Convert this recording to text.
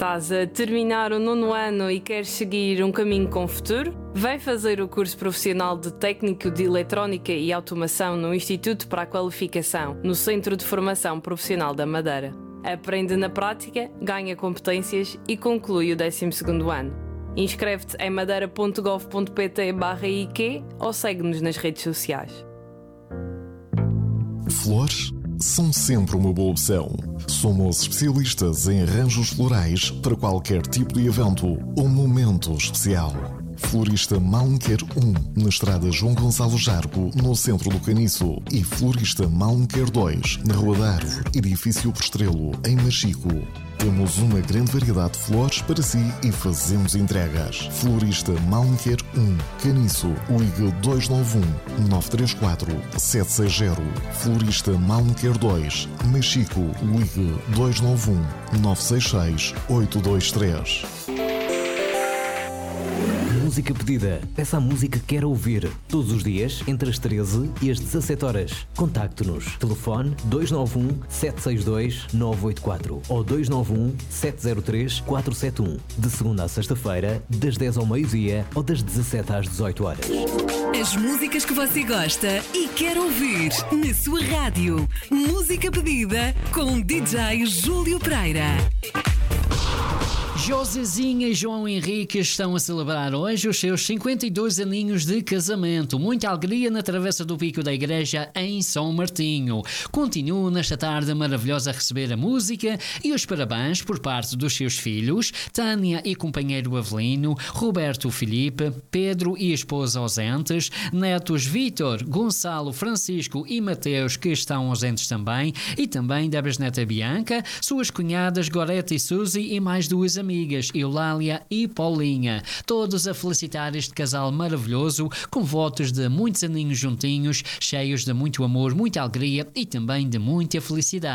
Estás a terminar o 9º ano e queres seguir um caminho com futuro? Vem fazer o curso profissional de Técnico de Eletrónica e Automação no Instituto para a Qualificação, no Centro de Formação Profissional da Madeira. Aprende na prática, ganha competências e conclui o 12º ano. Inscreve-te em madeira.gov.pt/IQ ou segue-nos nas redes sociais. Flores são sempre uma boa opção. Somos especialistas em arranjos florais para qualquer tipo de evento ou momento especial. Florista Malnquer 1, na estrada João Gonçalo Jargo, no centro do Caniço. E Florista Malnquer 2, na Rua da Árvore, edifício Postrelo, em Machico. Temos uma grande variedade de flores para si e fazemos entregas. Florista Malnquer 1, Caniço, ligue 291-934-760. Florista Malnquer 2, Machico, ligue 291-966-823. Música pedida. Peça a música que quer ouvir. Todos os dias, entre as 13 e as 17 horas. Contacte-nos. Telefone 291-762-984 ou 291-703-471. De segunda a sexta-feira, das 10 ao meio-dia ou das 17 às 18 horas. As músicas que você gosta e quer ouvir na sua rádio. Música pedida com DJ Júlio Pereira. Josezinha e João Henrique estão a celebrar hoje os seus 52 aninhos de casamento. Muita alegria na Travessa do Pico da Igreja em São Martinho. Continuo nesta tarde maravilhosa a receber a música e os parabéns por parte dos seus filhos, Tânia e companheiro Avelino, Roberto Filipe, Pedro e esposa ausentes, netos Vítor, Gonçalo, Francisco e Mateus, que estão ausentes também, e também da bisneta Bianca, suas cunhadas Gorete e Suzy e mais duas amigas, Eulália e Paulinha, todos a felicitar este casal maravilhoso, com votos de muitos aninhos juntinhos, cheios de muito amor, muita alegria e também de muita felicidade.